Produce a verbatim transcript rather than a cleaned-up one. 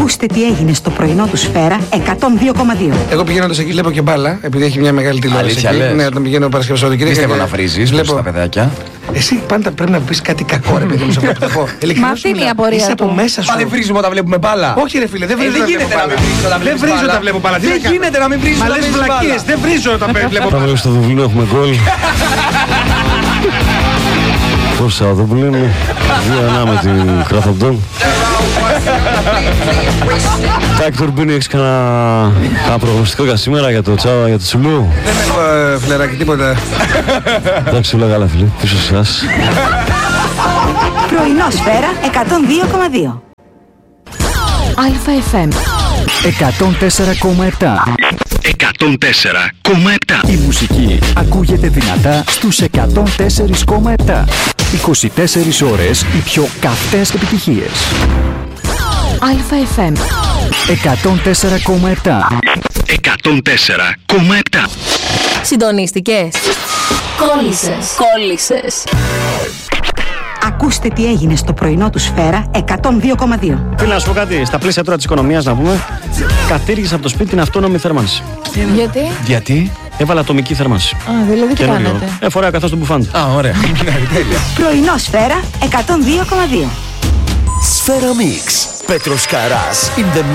Ακούστε τι έγινε στο πρωινό του Σφαίρα εκατόν δύο κόμμα δύο. Εγώ πηγαίνοντας εκεί βλέπω και μπάλα, επειδή έχει μια μεγάλη τηλεόραση. Αλήθεια, εκεί. λες? Ναι, όταν πηγαίνω Παρασκευή Σαββατοκύριακο. Πιστεύω να βρίζεις βλέπω τα παιδάκια. Εσύ πάντα πρέπει να πεις κάτι κακό, ρε παιδί μου, σε αυτό που θα πω. Μα αυτή είναι η απορία. Είσαι από μέσα σου. Μα δεν βρίζουμε όταν βλέπουμε μπάλα. Όχι, ρε φίλε, δεν βρίζω. Δεν γίνεται να μην βρίζω όταν Δεν βλέπεις βρίζω μπάλα. όταν βλέπω μπάλα. Δεν γίνεται να μην βρίζω Μα όταν λες βλέπεις βλακίες, μπάλα. δεν βρίζω όταν βλέπω μπάλα. Πάμε στο Δουβλίνο, έχουμε γκολ. Πόσα το πλήνει. δύο ένα με την Κραθομπτόν. Τάκη Τουρμπίνη, έχεις κανένα προγνωστικό για σήμερα, για το Τσάβα, για το Τσουλού? Δεν έχω ε, φιλεράκι τίποτα. Εντάξει, όλα καλά φίλε, πίσω σας. Πρωινό Σφαίρα εκατόν δύο κόμμα δύο. ΑΕΦ εμ εκατόν τέσσερα κόμμα επτά. εκατόν τέσσερα κόμμα επτά. Η μουσική ακούγεται δυνατά στους εκατόν τέσσερα κόμμα επτά. είκοσι τέσσερις ώρες οι πιο καυτές επιτυχίες. ΑΕΦ εμ εκατόν τέσσερα κόμμα επτά. εκατόν τέσσερα κόμμα επτά. Συντονίστηκες? Κόλλησες. Κόλλησες. Ακούστε τι έγινε στο πρωινό του Σφαίρα εκατόν δύο κόμμα δύο. Φίλε, να σου πω κάτι, στα πλαίσια τώρα της οικονομίας να πούμε, κατήργησα από το σπίτι την αυτόνομη θέρμανση. Γιατί? Γιατί? Έβαλα ατομική θέρμανση. Α, δηλαδή τι Καινούριο. κάνετε? Ε, φοράω καθώς το μπουφάν. Α, ωραία. Τέλεια. Πρωινό Σφαίρα εκατόν δύο κόμμα δύο. Σφαίρα Μίξ. Πέτρος Καράς in the